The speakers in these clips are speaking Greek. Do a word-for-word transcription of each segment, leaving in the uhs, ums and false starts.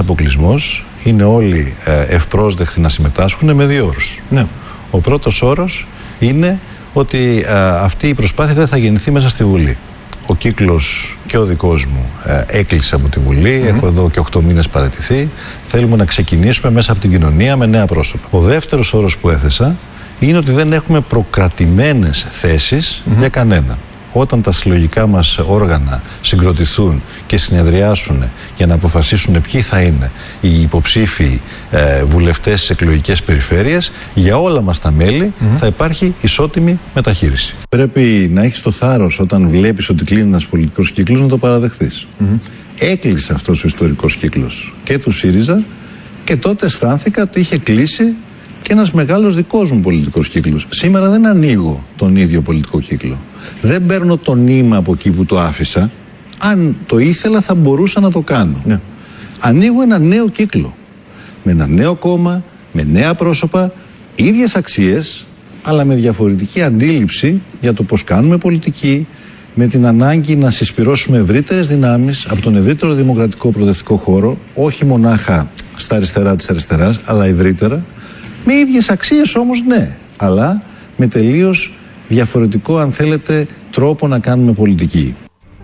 αποκλεισμός, είναι όλοι ευπρόσδεκτοι να συμμετάσχουν με δύο όρους. Ναι. Ο πρώτος όρος είναι ότι α, αυτή η προσπάθεια δεν θα γεννηθεί μέσα στη Βουλή. Ο κύκλος και ο δικός μου ε, έκλεισε από τη Βουλή, mm-hmm. έχω εδώ και οκτώ μήνες παραιτηθεί. Θέλουμε να ξεκινήσουμε μέσα από την κοινωνία με νέα πρόσωπα. Ο δεύτερος όρος που έθεσα είναι ότι δεν έχουμε προκρατημένες θέσεις mm-hmm. για κανέναν. Όταν τα συλλογικά μας όργανα συγκροτηθούν και συνεδριάσουν για να αποφασίσουν ποιοι θα είναι οι υποψήφοι ε, βουλευτές στις εκλογικές περιφέρειες, για όλα μας τα μέλη mm-hmm. θα υπάρχει ισότιμη μεταχείριση. Πρέπει να έχεις το θάρρος όταν βλέπεις ότι κλείνει ένας πολιτικός κύκλος να το παραδεχθείς. Mm-hmm. Έκλεισε αυτός ο ιστορικός κύκλος και του ΣΥΡΙΖΑ και τότε αισθάνθηκα ότι είχε κλείσει και ένας μεγάλος δικός μου πολιτικός κύκλος. Σήμερα δεν ανοίγω τον ίδιο πολιτικό κύκλο. Δεν παίρνω το νήμα από εκεί που το άφησα. Αν το ήθελα θα μπορούσα να το κάνω. Ναι. Ανοίγω ένα νέο κύκλο. Με ένα νέο κόμμα, με νέα πρόσωπα, ίδιες αξίες, αλλά με διαφορετική αντίληψη για το πώς κάνουμε πολιτική, με την ανάγκη να συσπυρώσουμε ευρύτερες δυνάμεις από τον ευρύτερο δημοκρατικό προοδευτικό χώρο, όχι μονάχα στα αριστερά της αριστεράς, αλλά ευρύτερα. Με ίδιες αξίες όμως, ναι, αλλά με τελείως διαφορετικό, αν θέλετε, τρόπο να κάνουμε πολιτική.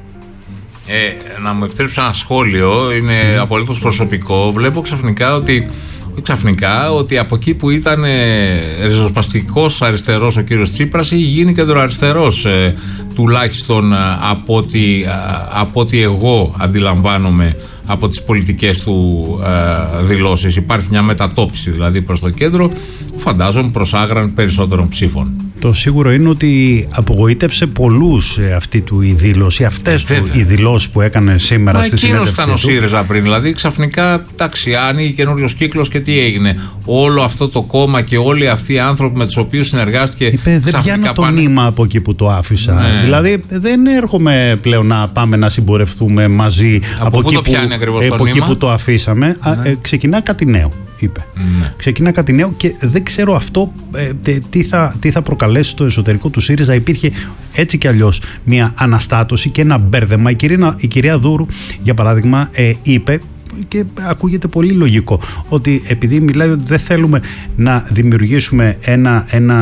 Ε, να μου επιτρέψει ένα σχόλιο, είναι mm. απολύτως προσωπικό. Βλέπω ξαφνικά ότι, ξαφνικά ότι από εκεί που ήταν ε, ριζοσπαστικός αριστερός ο κύριος Τσίπρας, έχει γίνει κεντροαριστερός, ε, τουλάχιστον ε, από, ότι, ε, από ότι εγώ αντιλαμβάνομαι από τις πολιτικές του ε, δηλώσεις. Υπάρχει μια μετατόπιση δηλαδή προς το κέντρο, φαντάζομαι προς άγραν περισσότερων ψήφων. Το σίγουρο είναι ότι απογοήτευσε πολλούς αυτή του η δήλωση, αυτές ε, του οι δηλώσεις που έκανε σήμερα. Μα στη συνέντευξή του. Μα εκείνος ήταν ο ΣΥΡΙΖΑ πριν, δηλαδή ξαφνικά, εντάξει, άνοιγε καινούριος κύκλος και τι έγινε. Όλο αυτό το κόμμα και όλοι αυτοί οι άνθρωποι με τους οποίους συνεργάστηκε. Είπε, δεν πιάνω το πάνε... νήμα από εκεί που το άφησα. Ναι. Δηλαδή δεν έρχομαι πλέον να πάμε να συμπορευτούμε μαζί από, από, εκεί, που, που, από εκεί που το αφήσαμε. Ναι. Α, ε, ξεκινά κάτι νέο, είπε. Ναι. Ξεκινά κάτι νέο και δεν ξέρω αυτό ε, τε, τι, θα, τι θα προκαλέσει στο εσωτερικό του ΣΥΡΙΖΑ. Υπήρχε έτσι κι αλλιώς μια αναστάτωση και ένα μπέρδεμα. Η κυρία, η κυρία Δούρου, για παράδειγμα, ε, είπε, και ακούγεται πολύ λογικό, ότι επειδή μιλάει ότι δεν θέλουμε να δημιουργήσουμε ένα, ένα,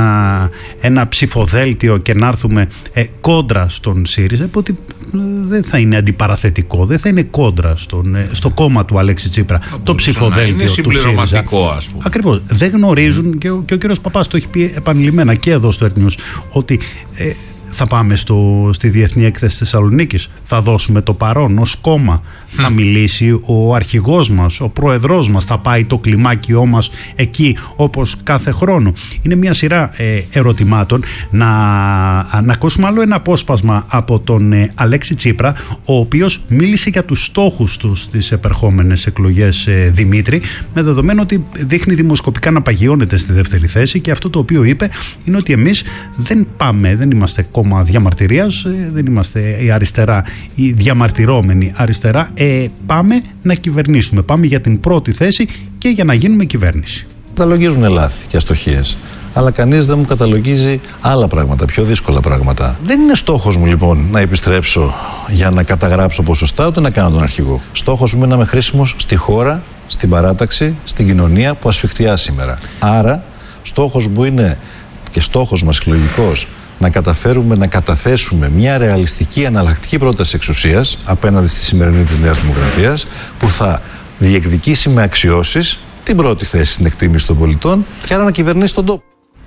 ένα ψηφοδέλτιο και να έρθουμε ε, κόντρα στον ΣΥΡΙΖΑ, είπε ότι δεν θα είναι αντιπαραθετικό, δεν θα είναι κόντρα στον, στο κόμμα του Αλέξη Τσίπρα το ψηφοδέλτιο του ΣΥΡΙΖΑ. Ακριβώς. Δεν γνωρίζουν mm. και, ο, και ο κύριος Παπάς το έχει πει επανειλημμένα και εδώ στο Earth News, ότι ε, θα πάμε στο, στη Διεθνή Έκθεση Θεσσαλονίκης, θα δώσουμε το παρόν ως κόμμα, mm. θα μιλήσει ο αρχηγός μας, ο πρόεδρός μας, θα πάει το κλιμάκιό μας εκεί όπως κάθε χρόνο. Είναι μια σειρά ε, ερωτημάτων. Να, να ακούσουμε άλλο ένα απόσπασμα από τον ε, Αλέξη Τσίπρα, ο οποίος μίλησε για τους στόχους του στις επερχόμενες εκλογές, ε, Δημήτρη, με δεδομένο ότι δείχνει δημοσκοπικά να παγιώνεται στη δεύτερη θέση, και αυτό το οποίο είπε είναι ότι εμείς δεν πάμε, δεν είμαστε κόμμα διαμαρτυρίας, δεν είμαστε η αριστερά, η διαμαρτυρώμενη αριστερά, ε, πάμε να κυβερνήσουμε, πάμε για την πρώτη θέση και για να γίνουμε κυβέρνηση. Καταλογίζουν λάθη και αστοχίες, αλλά κανείς δεν μου καταλογίζει άλλα πράγματα, πιο δύσκολα πράγματα. Δεν είναι στόχος μου λοιπόν να επιστρέψω για να καταγράψω ποσοστά, ούτε να κάνω τον αρχηγό. Στόχος μου είναι να είμαι χρήσιμος στη χώρα, στην παράταξη, στην κοινωνία που ασφιχτιά σήμερα. Άρα στόχος μου είναι, και στόχος μας συλλογικός, να καταφέρουμε να καταθέσουμε μια ρεαλιστική αναλλακτική πρόταση εξουσίας απέναντι στη σημερινή της Νέας Δημοκρατίας, που θα διεκδικήσει με αξιώσεις την πρώτη θέση στην εκτίμηση των πολιτών και άρα να κυβερνήσει τον τόπο.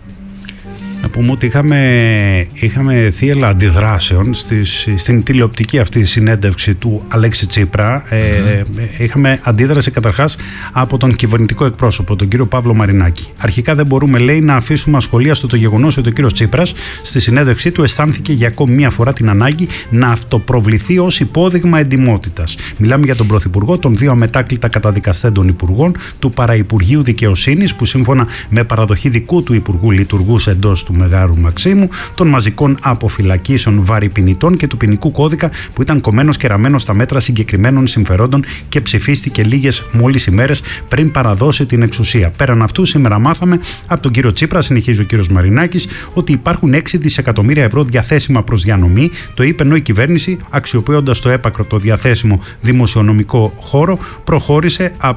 Να πούμε ότι είχαμε, είχαμε θύελλα αντιδράσεων στις, στην τηλεοπτική αυτή συνέντευξη του Αλέξη Τσίπρα. Mm-hmm. Ε, είχαμε αντίδραση καταρχάς από τον κυβερνητικό εκπρόσωπο, τον κύριο Παύλο Μαρινάκη. Αρχικά δεν μπορούμε, λέει, να αφήσουμε ασχολίαστο το γεγονός ότι ο κύριος Τσίπρας στη συνέντευξή του αισθάνθηκε για ακόμη μία φορά την ανάγκη να αυτοπροβληθεί ως υπόδειγμα εντιμότητας. Μιλάμε για τον Πρωθυπουργό, των δύο αμετάκλητα καταδικασθέντων υπουργών, του Παραυπουργείου Δικαιοσύνης, που σύμφωνα με παραδοχή δικού του υπουργού λειτουργούσε εντός του Μεγάρου Μαξίμου, των μαζικών αποφυλακίσεων βαρυπινητών και του ποινικού κώδικα που ήταν κομμένος και ραμμένος στα μέτρα συγκεκριμένων συμφερόντων και ψηφίστηκε λίγες μόλις ημέρες πριν παραδώσει την εξουσία. Πέραν αυτού, σήμερα μάθαμε από τον κύριο Τσίπρα, συνεχίζει ο κύριος Μαρινάκης, ότι υπάρχουν έξι δισεκατομμύρια ευρώ διαθέσιμα προς διανομή. Το είπε ενώ η κυβέρνηση, αξιοποιώντας το έπακρο το διαθέσιμο δημοσιονομικό χώρο, προχώρησε